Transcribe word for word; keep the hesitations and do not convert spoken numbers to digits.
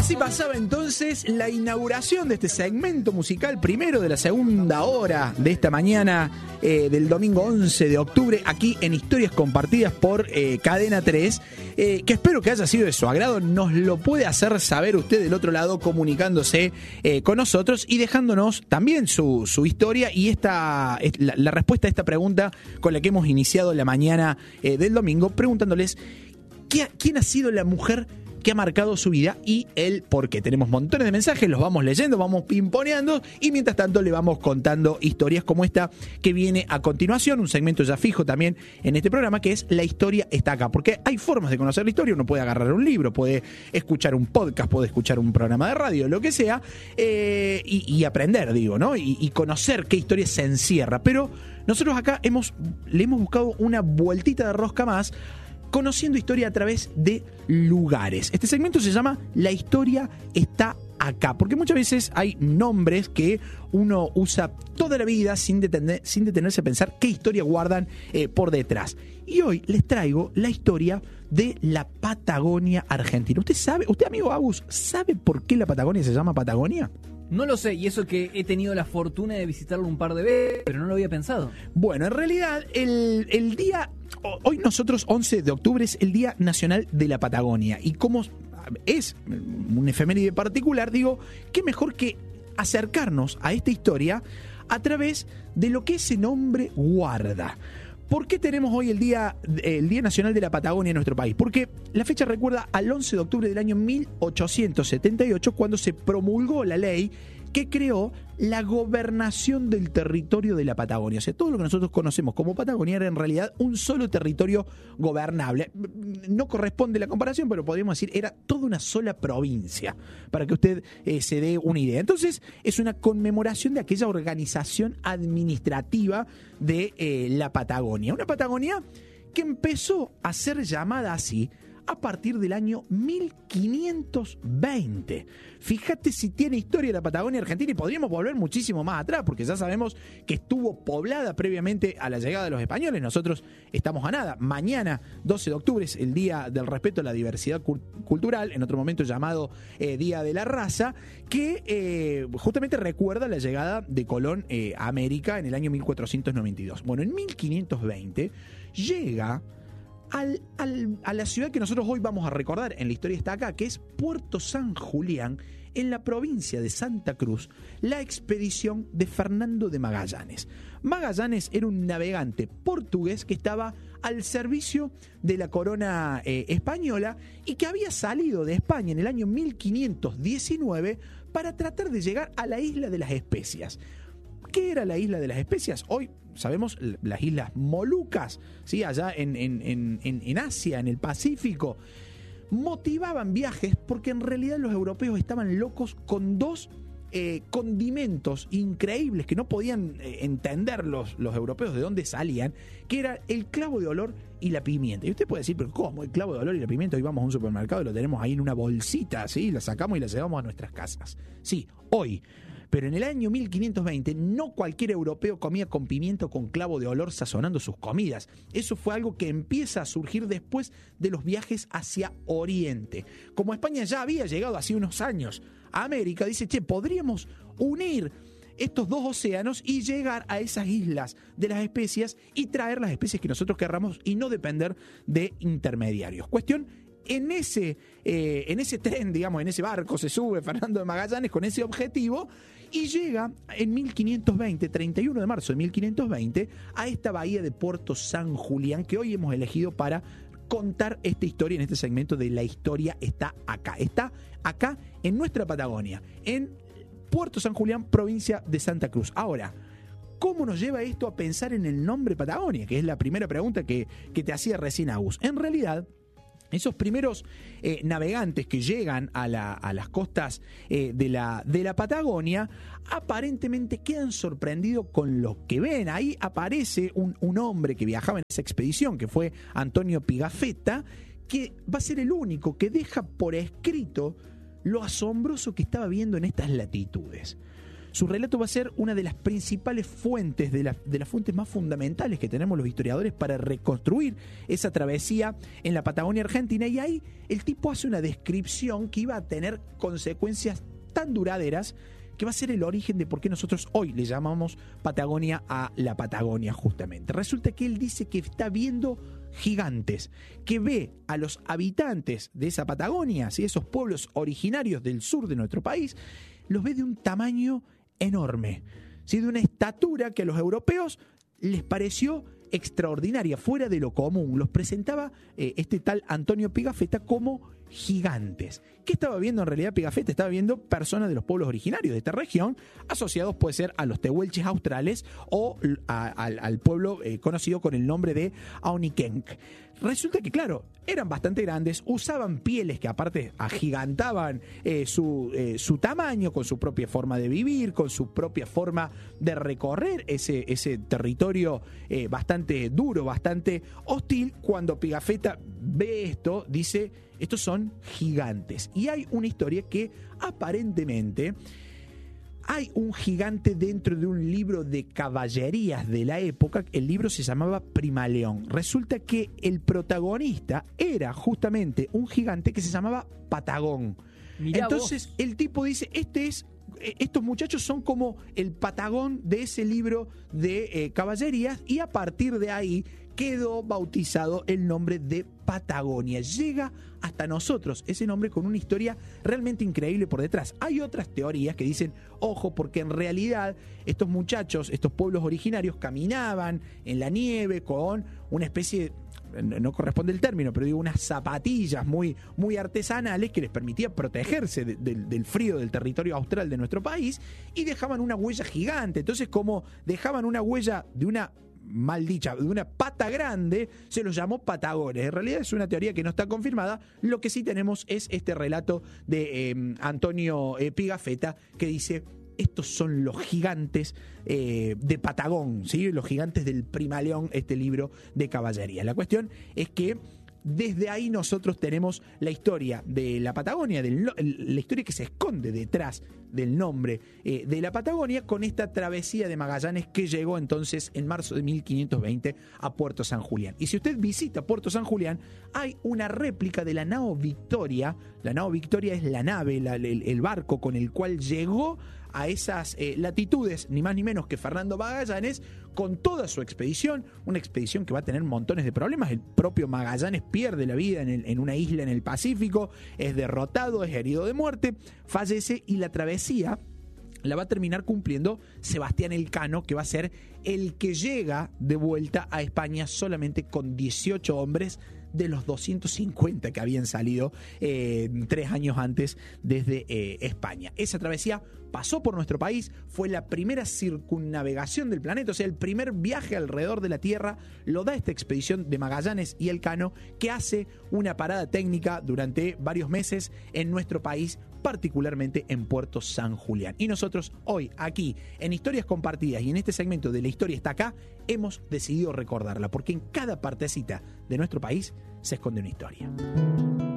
Así pasaba entonces la inauguración de este segmento musical, primero de la segunda hora de esta mañana eh, del domingo once de octubre, aquí en Historias Compartidas por eh, Cadena tres, eh, que espero que haya sido de su agrado. Nos lo puede hacer saber usted del otro lado comunicándose eh, con nosotros y dejándonos también su, su historia y esta la, la respuesta a esta pregunta con la que hemos iniciado la mañana eh, del domingo, preguntándoles ¿qué, quién ha sido la mujer que ha marcado su vida y el por qué. Tenemos montones de mensajes, los vamos leyendo, vamos pimponeando y mientras tanto le vamos contando historias como esta que viene a continuación, un segmento ya fijo también en este programa, que es La Historia Está Acá, porque hay formas de conocer la historia. Uno puede agarrar un libro, puede escuchar un podcast, puede escuchar un programa de radio, lo que sea, eh, y, y aprender, digo, ¿no? Y, y conocer qué historia se encierra, pero nosotros acá hemos, le hemos buscado una vueltita de rosca más, conociendo historia a través de lugares. Este segmento se llama La Historia Está Acá, porque muchas veces hay nombres que uno usa toda la vida sin, detener, sin detenerse a pensar qué historia guardan eh, por detrás. Y hoy les traigo la historia de la Patagonia Argentina. ¿Usted sabe, usted amigo Agus, sabe por qué la Patagonia se llama Patagonia? No lo sé, y eso que he tenido la fortuna de visitarlo un par de veces, pero no lo había pensado. Bueno, en realidad, el, el día... Hoy nosotros, once de octubre, es el Día Nacional de la Patagonia. Y como es un efeméride particular, digo, qué mejor que acercarnos a esta historia a través de lo que ese nombre guarda. ¿Por qué tenemos hoy el Día, el Día Nacional de la Patagonia en nuestro país? Porque la fecha recuerda al once de octubre del año mil ochocientos setenta y ocho, cuando se promulgó la ley que creó la gobernación del territorio de la Patagonia. O sea, todo lo que nosotros conocemos como Patagonia era en realidad un solo territorio gobernable. No corresponde la comparación, pero podríamos decir era toda una sola provincia, para que usted eh, se dé una idea. Entonces, es una conmemoración de aquella organización administrativa de eh, la Patagonia. Una Patagonia que empezó a ser llamada así a partir del año mil quinientos veinte. Fíjate si tiene historia la Patagonia Argentina, y podríamos volver muchísimo más atrás, porque ya sabemos que estuvo poblada previamente a la llegada de los españoles. Nosotros estamos a nada. Mañana, doce de octubre, es el Día del Respeto a la Diversidad Cultural, en otro momento llamado eh, Día de la Raza, que eh, justamente recuerda la llegada de Colón eh, a América en el año mil cuatrocientos noventa y dos. Bueno, en mil quinientos veinte llega Al, al, a la ciudad que nosotros hoy vamos a recordar en La Historia Está Acá, que es Puerto San Julián, en la provincia de Santa Cruz, la expedición de Fernando de Magallanes. Magallanes era un navegante portugués que estaba al servicio de la corona eh, española y que había salido de España en el año mil quinientos diecinueve para tratar de llegar a la isla de las Especias. ¿Qué era la isla de las Especias? Hoy sabemos las islas Molucas, ¿sí? Allá en, en, en, en Asia, en el Pacífico. Motivaban viajes porque en realidad los europeos estaban locos con dos eh, condimentos increíbles que no podían eh, entender los, los europeos de dónde salían, que era el clavo de olor y la pimienta. Y usted puede decir, pero ¿cómo? El clavo de olor y la pimienta, hoy vamos a un supermercado y lo tenemos ahí en una bolsita, ¿sí? La sacamos y la llevamos a nuestras casas. Sí, hoy. Pero en el año mil quinientos veinte no cualquier europeo comía con pimiento o con clavo de olor sazonando sus comidas. Eso fue algo que empieza a surgir después de los viajes hacia Oriente. Como España ya había llegado hace unos años a América, dice, che, podríamos unir estos dos océanos y llegar a esas islas de las especias y traer las especies que nosotros querramos y no depender de intermediarios. Cuestión, en ese, eh, en ese tren, digamos, en ese barco se sube Fernando de Magallanes con ese objetivo y llega en mil quinientos veinte, treinta y uno de marzo de mil quinientos veinte, a esta bahía de Puerto San Julián que hoy hemos elegido para contar esta historia en este segmento de La Historia Está Acá. Está acá en nuestra Patagonia, en Puerto San Julián, provincia de Santa Cruz. Ahora, ¿cómo nos lleva esto a pensar en el nombre Patagonia? Que es la primera pregunta que, que te hacía recién Agus. En realidad, esos primeros eh, navegantes que llegan a, la, a las costas eh, de, la, de la Patagonia aparentemente quedan sorprendidos con lo que ven. Ahí aparece un, un hombre que viajaba en esa expedición, que fue Antonio Pigafetta, que va a ser el único que deja por escrito lo asombroso que estaba viendo en estas latitudes. Su relato va a ser una de las principales fuentes, de, la, de las fuentes más fundamentales que tenemos los historiadores para reconstruir esa travesía en la Patagonia Argentina. Y ahí el tipo hace una descripción que iba a tener consecuencias tan duraderas que va a ser el origen de por qué nosotros hoy le llamamos Patagonia a la Patagonia justamente. Resulta que él dice que está viendo gigantes, que ve a los habitantes de esa Patagonia, ¿sí? Esos pueblos originarios del sur de nuestro país, los ve de un tamaño enorme, ¿sí? De una estatura que a los europeos les pareció extraordinaria, fuera de lo común. Los presentaba eh, este tal Antonio Pigafetta como gigantes. ¿Qué estaba viendo en realidad Pigafetta? Estaba viendo personas de los pueblos originarios de esta región, asociados puede ser a los tehuelches australes o a, a, al pueblo eh, conocido con el nombre de Aunikenk. Resulta que, claro, eran bastante grandes, usaban pieles que aparte agigantaban eh, su, eh, su tamaño, con su propia forma de vivir, con su propia forma de recorrer ese, ese territorio eh, bastante duro, bastante hostil. Cuando Pigafetta ve esto, dice, estos son gigantes. Y hay una historia que aparentemente hay un gigante dentro de un libro de caballerías de la época. El libro se llamaba Primaleón. Resulta que el protagonista era justamente un gigante que se llamaba Patagón. Mirá Entonces vos. El tipo dice, este es, estos muchachos son como el Patagón de ese libro de eh, caballerías, y a partir de ahí quedó bautizado el nombre de Patagonia. Llega hasta nosotros ese nombre con una historia realmente increíble por detrás. Hay otras teorías que dicen, ojo, porque en realidad estos muchachos, estos pueblos originarios, caminaban en la nieve con una especie de, no corresponde el término, pero digo, unas zapatillas muy, muy artesanales que les permitía protegerse de, de, del frío del territorio austral de nuestro país, y dejaban una huella gigante. Entonces, como dejaban una huella de una mal dicha, de una pata grande, se los llamó Patagones. En realidad es una teoría que no está confirmada. Lo que sí tenemos es este relato de eh, Antonio eh, Pigafetta, que dice, estos son los gigantes eh, de Patagón, ¿sí? Los gigantes del Primaleón, este libro de caballería. La cuestión es que desde ahí nosotros tenemos la historia de la Patagonia, del, la historia que se esconde detrás del nombre eh, de la Patagonia, con esta travesía de Magallanes que llegó entonces en marzo de mil quinientos veinte a Puerto San Julián. Y si usted visita Puerto San Julián, hay una réplica de la nao Victoria. La nao Victoria es la nave, la, el, el barco con el cual llegó a esas eh, latitudes, ni más ni menos que Fernando Magallanes, con toda su expedición, una expedición que va a tener montones de problemas. El propio Magallanes pierde la vida en, el, en una isla en el Pacífico, es derrotado, es herido de muerte, fallece, y la travesía la va a terminar cumpliendo Sebastián Elcano, que va a ser el que llega de vuelta a España solamente con dieciocho hombres de los doscientos cincuenta que habían salido eh, tres años antes desde eh, España. Esa travesía pasó por nuestro país, fue la primera circunnavegación del planeta, o sea, el primer viaje alrededor de la Tierra lo da esta expedición de Magallanes y Elcano, que hace una parada técnica durante varios meses en nuestro país, particularmente en Puerto San Julián. Y nosotros hoy, aquí, en Historias Compartidas y en este segmento de La Historia Está Acá, hemos decidido recordarla, porque en cada partecita de nuestro país se esconde una historia.